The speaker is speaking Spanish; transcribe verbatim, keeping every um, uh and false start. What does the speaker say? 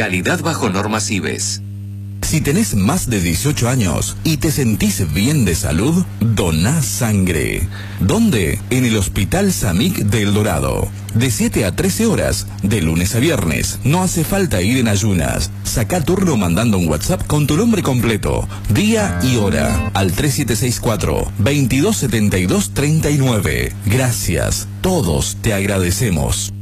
Calidad bajo normas I B E S. Si tenés más de dieciocho años y te sentís bien de salud, doná sangre. ¿Dónde? En el Hospital Samic de El Dorado. De siete a trece horas, de lunes a viernes. No hace falta ir en ayunas. Sacá turno mandando un WhatsApp con tu nombre completo, día y hora al tres siete seis cuatro, veintidós setenta y dos treinta y nueve. Gracias. Todos te agradecemos.